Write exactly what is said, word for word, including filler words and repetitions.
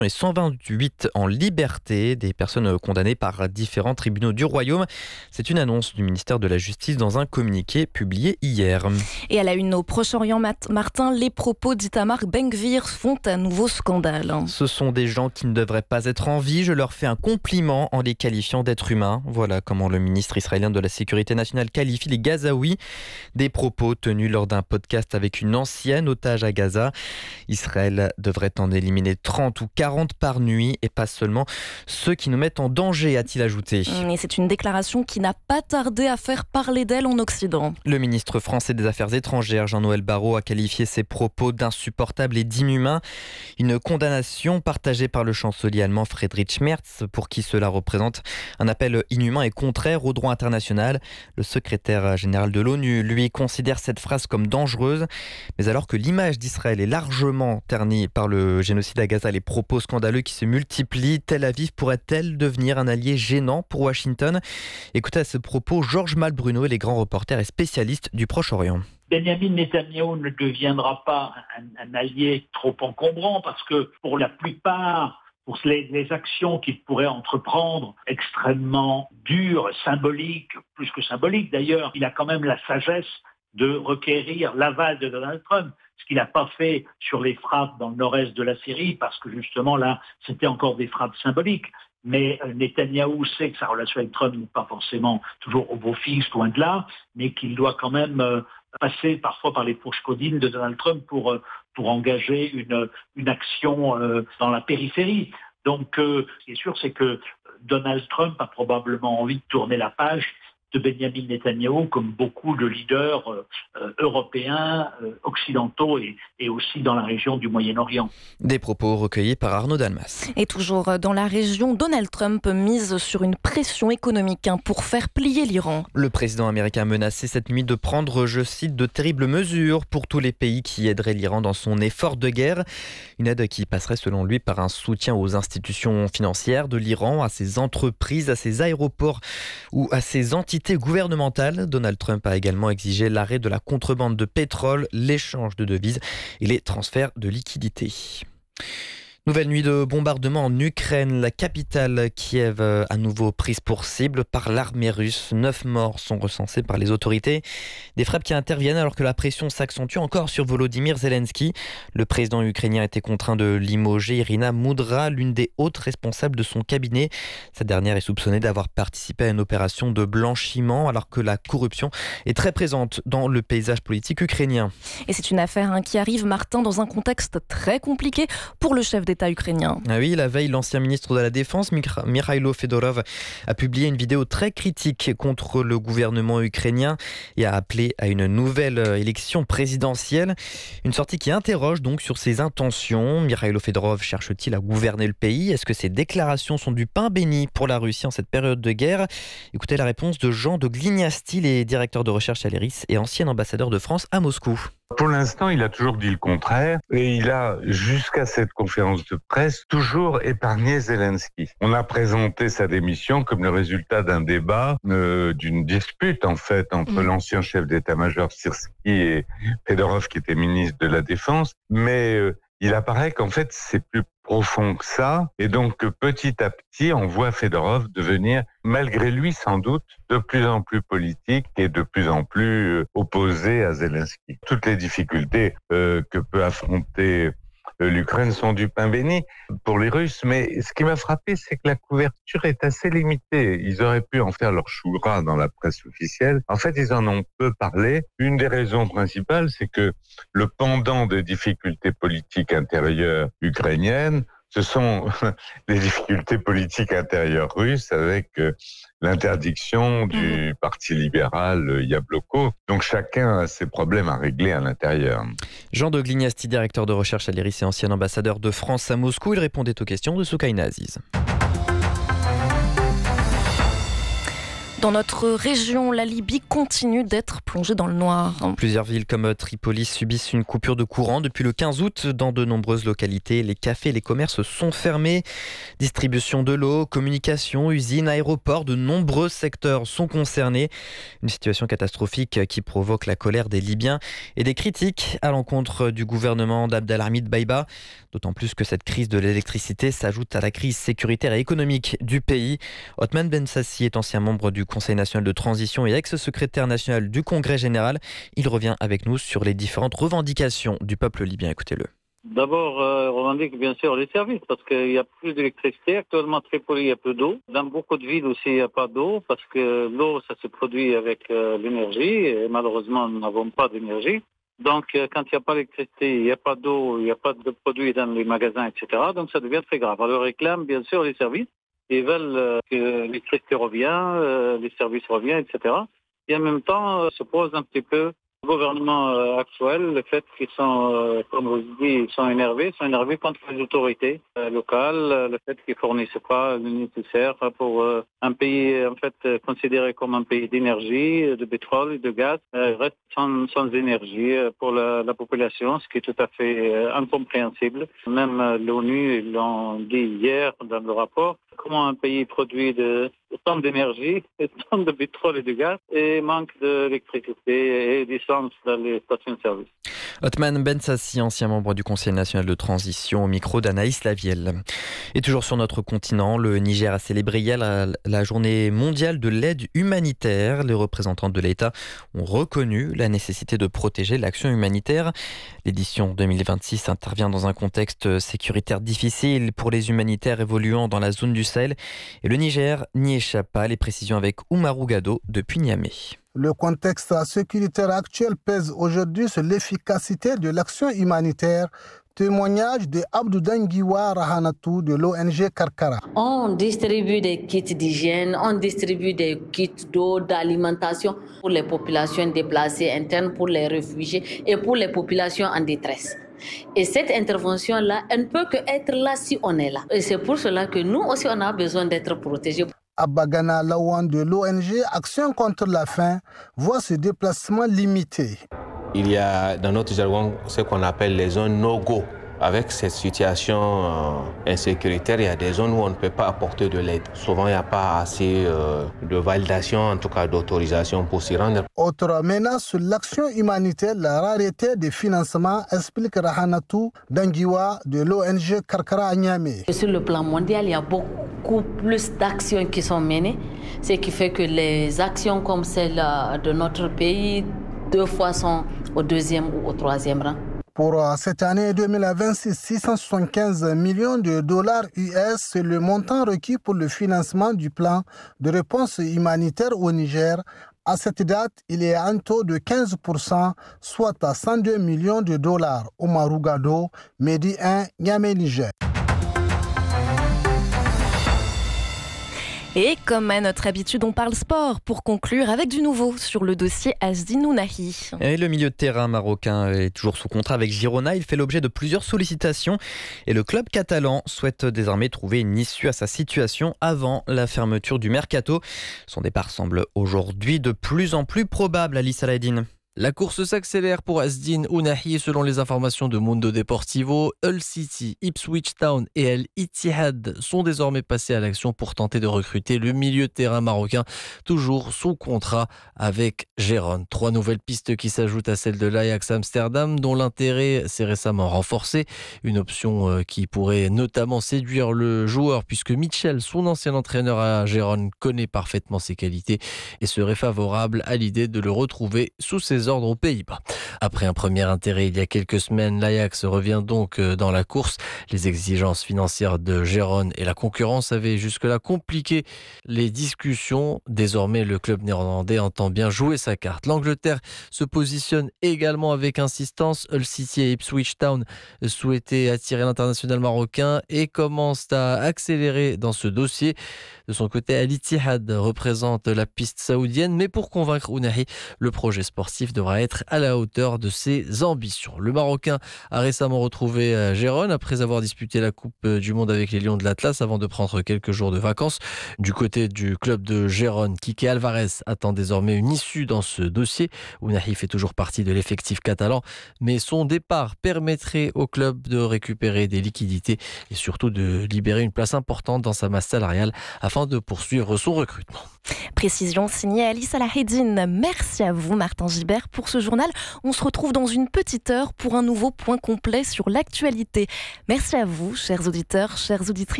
et cent vingt-huit en liberté, des personnes condamnées par différents tribunaux du Royaume. C'est une annonce du ministère de la Justice dans un communiqué publié hier. Et à la une au Proche-Orient, Martin, les propos d'Itamar Ben-Gvir font un nouveau scandale. Ce sont des gens qui ne devraient pas être en vie. Je leur fais un compliment en les qualifiant d'êtres humains. Voilà comment le ministre israélien de la Sécurité nationale qualifie les Gazaouis. Des propos tenus lors d'un podcast avec une ancienne otage à Gaza. Israël devrait en éliminer trente ou quarante par nuit et pas seulement ceux qui nous mettent en danger, a-t-il ajouté. Et c'est une déclaration qui n'a pas tardé à faire parler d'elle en Occident. Le ministre français des Affaires étrangères, Jean-Noël Barrot, a qualifié ces propos d'insupportables et d'inhumains. Une condamnation partagée par le chancelier allemand Friedrich Merz, pour qui cela représente un appel inhumain et contraire au droit international. Le secrétaire général de l'ONU, lui, considère cette phrase comme dangereuse. Mais alors que l'image d'Israël est largement ternie par le génocide à Gaza, les propos scandaleux qui se multiplient, Tel Aviv pourrait-elle devenir un allié gênant pour Washington? Écoutez à ce propos Georges Malbruno et les grands reporters et spécialistes du Proche-Orient. Benjamin Netanyahou ne deviendra pas un, un allié trop encombrant parce que pour la plupart, pour les, les actions qu'il pourrait entreprendre extrêmement dures, symboliques, plus que symboliques d'ailleurs, il a quand même la sagesse de requérir l'aval de Donald Trump, ce qu'il n'a pas fait sur les frappes dans le nord-est de la Syrie, parce que justement là, c'était encore des frappes symboliques. Mais Netanyahou sait que sa relation avec Trump n'est pas forcément toujours au beau fixe, loin de là, mais qu'il doit quand même euh, passer parfois par les fourches codines de Donald Trump pour, euh, pour engager une, une action euh, dans la périphérie. Donc, euh, ce qui est sûr, c'est que Donald Trump a probablement envie de tourner la page de Benjamin Netanyahou, comme beaucoup de leaders euh, européens, euh, occidentaux et, et aussi dans la région du Moyen-Orient. Des propos recueillis par Arnaud Dalmas. Et toujours dans la région, Donald Trump mise sur une pression économique hein, pour faire plier l'Iran. Le président américain a menacé cette nuit de prendre, je cite, de terribles mesures pour tous les pays qui aideraient l'Iran dans son effort de guerre. Une aide qui passerait selon lui par un soutien aux institutions financières de l'Iran, à ses entreprises, à ses aéroports ou à ses entités gouvernementale. Donald Trump a également exigé l'arrêt de la contrebande de pétrole, l'échange de devises et les transferts de liquidités. Nouvelle nuit de bombardement en Ukraine. La capitale Kiev à nouveau prise pour cible par l'armée russe. Neuf morts sont recensés par les autorités. Des frappes qui interviennent alors que la pression s'accentue encore sur Volodymyr Zelensky. Le président ukrainien a été contraint de limoger Irina Moudra, l'une des hautes responsables de son cabinet. Cette dernière est soupçonnée d'avoir participé à une opération de blanchiment alors que la corruption est très présente dans le paysage politique ukrainien. Et c'est une affaire hein, qui arrive, Martin, dans un contexte très compliqué pour le chef d'État ukrainien. Ah oui, la veille, l'ancien ministre de la Défense, Mikhailo Fedorov, a publié une vidéo très critique contre le gouvernement ukrainien et a appelé à une nouvelle élection présidentielle. Une sortie qui interroge donc sur ses intentions. Mikhailo Fedorov cherche-t-il à gouverner le pays? Est-ce que ses déclarations sont du pain béni pour la Russie en cette période de guerre? Écoutez la réponse de Jean de Glignasti, il est directeur de recherche à l'I R I S et ancien ambassadeur de France à Moscou. Pour l'instant, il a toujours dit le contraire et il a, jusqu'à cette conférence de presse, toujours épargné Zelensky. On a présenté sa démission comme le résultat d'un débat, euh, d'une dispute en fait entre mmh. l'ancien chef d'état-major Syrski et Fedorov qui était ministre de la Défense, mais euh, il apparaît qu'en fait c'est plus profond que ça, et donc que petit à petit on voit Fedorov devenir, malgré lui sans doute, de plus en plus politique et de plus en plus opposé à Zelensky. Toutes les difficultés euh, que peut affronter l'Ukraine sont du pain béni pour les Russes, mais ce qui m'a frappé, c'est que la couverture est assez limitée. Ils auraient pu en faire leur choura dans la presse officielle. En fait, ils en ont peu parlé. Une des raisons principales, c'est que le pendant des difficultés politiques intérieures ukrainiennes, ce sont les difficultés politiques intérieures russes avec euh, l'interdiction du parti libéral euh, Yabloko. Donc chacun a ses problèmes à régler à l'intérieur. Jean de Glignasti, directeur de recherche à l'I R I S et ancien ambassadeur de France à Moscou, il répondait aux questions de Soukaina Aziz. Dans notre région, la Libye continue d'être plongée dans le noir. Plusieurs villes comme Tripoli subissent une coupure de courant depuis le quinze août. Dans de nombreuses localités, les cafés et les commerces sont fermés. Distribution de l'eau, communication, usines, aéroports, de nombreux secteurs sont concernés. Une situation catastrophique qui provoque la colère des Libyens et des critiques à l'encontre du gouvernement d'Abdelhamid Baïba. D'autant plus que cette crise de l'électricité s'ajoute à la crise sécuritaire et économique du pays. Othman Bensassi est ancien membre du Conseil national de transition et ex-secrétaire national du Congrès général. Il revient avec nous sur les différentes revendications du peuple libyen. Écoutez-le. D'abord, euh, on revendique bien sûr les services parce qu'il n'y a plus d'électricité. Actuellement, à Tripoli, il y a peu d'eau. Dans beaucoup de villes aussi, il n'y a pas d'eau parce que l'eau, ça se produit avec euh, l'énergie et malheureusement, nous n'avons pas d'énergie. Donc, euh, quand il n'y a pas d'électricité, il n'y a pas d'eau, il n'y a pas de produits dans les magasins, et cetera. Donc, ça devient très grave. Alors, ils réclament bien sûr les services. Ils veulent euh, que l'électricité revienne, euh, les services reviennent, et cetera. Et en même temps, euh, se pose un petit peu le gouvernement euh, actuel, le fait qu'ils sont, euh, comme vous le dites, ils sont énervés, ils sont énervés contre les autorités euh, locales, euh, le fait qu'ils ne fournissent pas le nécessaire pour euh, un pays en fait euh, considéré comme un pays d'énergie, de pétrole et de gaz, euh, reste sans, sans énergie euh, pour la, la population, ce qui est tout à fait euh, incompréhensible. Même euh, l'ONU, ils l'ont dit hier dans le rapport, comment un pays produit de, tant d'énergie, tant de pétrole et de gaz et manque d'électricité et d'essence dans les stations-service. Othman Bensassi, ancien membre du Conseil national de transition, au micro d'Anaïs Lavielle. Et toujours sur notre continent, le Niger a célébré hier la, la journée mondiale de l'aide humanitaire. Les représentants de l'État ont reconnu la nécessité de protéger l'action humanitaire. L'édition deux mille vingt-six intervient dans un contexte sécuritaire difficile pour les humanitaires évoluant dans la zone du Sahel. Et le Niger n'y échappe pas. Les précisions avec Oumarou Gado depuis Niamey. Le contexte sécuritaire actuel pèse aujourd'hui sur l'efficacité de l'action humanitaire. Témoignage de Abdou Dangiwa Rahanatou de l'O N G Karkara. On distribue des kits d'hygiène, on distribue des kits d'eau, d'alimentation pour les populations déplacées internes, pour les réfugiés et pour les populations en détresse. Et cette intervention-là, elle ne peut qu'être là si on est là. Et c'est pour cela que nous aussi, on a besoin d'être protégés. Abagana Lawan de l'O N G Action contre la faim voit ce déplacement limité. Il y a dans notre jargon ce qu'on appelle les zones no-go. Avec cette situation euh, insécuritaire, il y a des zones où on ne peut pas apporter de l'aide. Souvent, il n'y a pas assez euh, de validation, en tout cas d'autorisation pour s'y rendre. Autre menace sur l'action humanitaire, la rareté des financements, explique Rahanatou Dangiwa de l'O N G Karkara à Niamey. Sur le plan mondial, il y a beaucoup plus d'actions qui sont menées, ce qui fait que les actions comme celle de notre pays, deux fois sont au deuxième ou au troisième rang. Pour cette année deux mille vingt-six, six cent soixante-quinze millions de dollars U S, c'est le montant requis pour le financement du plan de réponse humanitaire au Niger. À cette date, il est à un taux de quinze pour cent, soit à cent deux millions de dollars. Oumarou Gado, Medi un, Niamey, Niger. Et comme à notre habitude, on parle sport pour conclure avec du nouveau sur le dossier Azdin Ounahi. Et le milieu de terrain marocain est toujours sous contrat avec Girona. Il fait l'objet de plusieurs sollicitations et le club catalan souhaite désormais trouver une issue à sa situation avant la fermeture du mercato. Son départ semble aujourd'hui de plus en plus probable, Ali Saladin. La course s'accélère pour Azdin Ounahi selon les informations de Mundo Deportivo. Hull City, Ipswich Town et El Ittihad sont désormais passés à l'action pour tenter de recruter le milieu de terrain marocain, toujours sous contrat avec Gérone. Trois nouvelles pistes qui s'ajoutent à celle de l'Ajax Amsterdam, dont l'intérêt s'est récemment renforcé. Une option qui pourrait notamment séduire le joueur, puisque Mitchell, son ancien entraîneur à Gérone, connaît parfaitement ses qualités et serait favorable à l'idée de le retrouver sous ses ordres aux Pays-Bas. Après un premier intérêt il y a quelques semaines, l'Ajax revient donc dans la course. Les exigences financières de Gérone et la concurrence avaient jusque-là compliqué les discussions. Désormais, le club néerlandais entend bien jouer sa carte. L'Angleterre se positionne également avec insistance. Hull City et Ipswich Town souhaitaient attirer l'international marocain et commencent à accélérer dans ce dossier. De son côté, Al Ittihad représente la piste saoudienne, mais pour convaincre Ounahi, le projet sportif devra être à la hauteur de ses ambitions. Le Marocain a récemment retrouvé Gérone après avoir disputé la Coupe du Monde avec les Lions de l'Atlas avant de prendre quelques jours de vacances. Du côté du club de Gérone, Kike Alvarez attend désormais une issue dans ce dossier. Ounahi fait toujours partie de l'effectif catalan, mais son départ permettrait au club de récupérer des liquidités et surtout de libérer une place importante dans sa masse salariale afin de poursuivre son recrutement. Précision signée Alice Salaheddine. Merci à vous Martin Gibert. clair pour ce journal. On se retrouve dans une petite heure pour un nouveau point complet sur l'actualité. Merci à vous, chers auditeurs, chères auditrices.